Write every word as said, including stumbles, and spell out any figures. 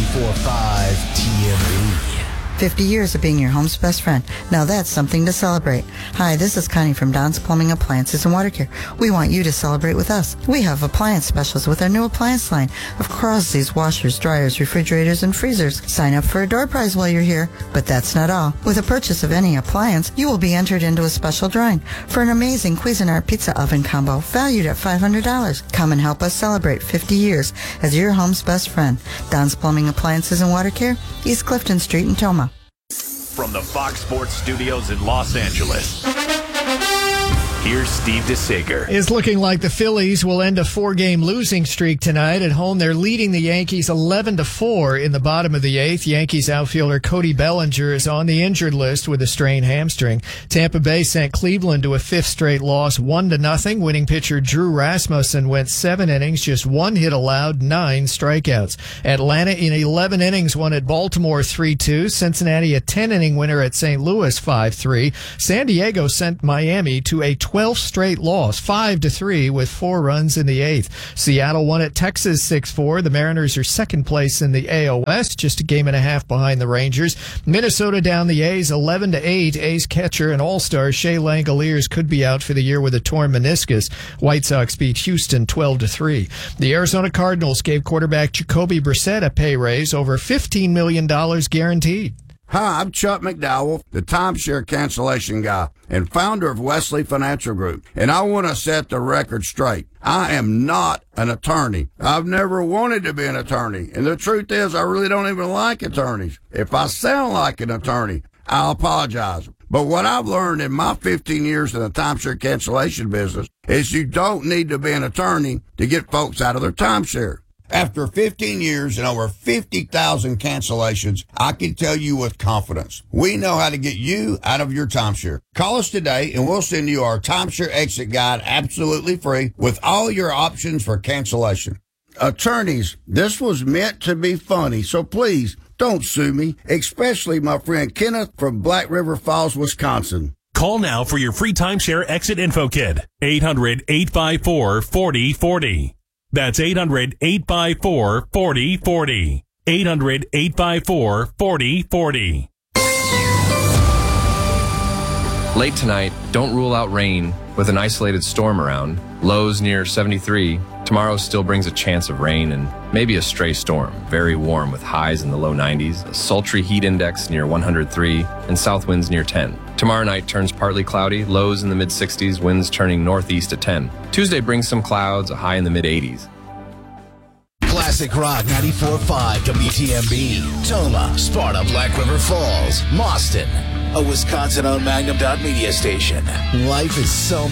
ninety-four point five T M B. fifty years of being your home's best friend. Now that's something to celebrate. Hi, this is Connie from Don's Plumbing Appliances and Water Care. We want you to celebrate with us. We have appliance specials with our new appliance line of Crosley's washers, dryers, refrigerators, and freezers. Sign up for a door prize while you're here. But that's not all. With a purchase of any appliance, you will be entered into a special drawing for an amazing Cuisinart pizza oven combo valued at five hundred dollars. Come and help us celebrate fifty years as your home's best friend. Don's Plumbing Appliances and Water Care, East Clifton Street in Toma. From the Fox Sports Studios in Los Angeles, here's Steve DeSager. It's looking like the Phillies will end a four-game losing streak tonight. At home, they're leading the Yankees eleven to four in the bottom of the eighth. Yankees outfielder Cody Bellinger is on the injured list with a strained hamstring. Tampa Bay sent Cleveland to a fifth straight loss, one to nothing. Winning pitcher Drew Rasmussen went seven innings, just one hit allowed, nine strikeouts. Atlanta in eleven innings won at Baltimore three two. Cincinnati a ten-inning winner at Saint Louis five three. San Diego sent Miami to a twelfth straight loss, five to three, with four runs in the eighth. Seattle won at Texas six four. The Mariners are second place in the A L West, just a game and a half behind the Rangers. Minnesota down the A's eleven to eight. A's catcher and all-star Shea Langoliers could be out for the year with a torn meniscus. White Sox beat Houston twelve to three. The Arizona Cardinals gave quarterback Jacoby Brissett a pay raise, over fifteen million dollars guaranteed. Hi, I'm Chuck McDowell, the timeshare cancellation guy and founder of Wesley Financial Group, and I want to set the record straight. I am not an attorney. I've never wanted to be an attorney, and the truth is I really don't even like attorneys. If I sound like an attorney, I'll apologize. But what I've learned in my fifteen years in the timeshare cancellation business is you don't need to be an attorney to get folks out of their timeshare. After fifteen years and over fifty thousand cancellations, I can tell you with confidence, we know how to get you out of your timeshare. Call us today and we'll send you our timeshare exit guide absolutely free with all your options for cancellation. Attorneys, this was meant to be funny, so please don't sue me, especially my friend Kenneth from Black River Falls, Wisconsin. Call now for your free timeshare exit info kit. eight hundred, eight five four, four oh four oh. That's eight hundred, eight five four, four oh four oh. eight hundred, eight five four, four oh four oh. Late tonight, don't rule out rain with an isolated storm around. Lows near seventy-three. Tomorrow still brings a chance of rain and maybe a stray storm. Very warm with highs in the low nineties, a sultry heat index near one hundred three, and south winds near ten. Tomorrow night turns partly cloudy, lows in the mid sixties, winds turning northeast at ten. Tuesday brings some clouds, a high in the mid eighties. Classic Rock ninety-four point five W T M B. Toma, Sparta, Black River Falls, Mauston. A Wisconsin-owned Magnum Dot Media station. Life is so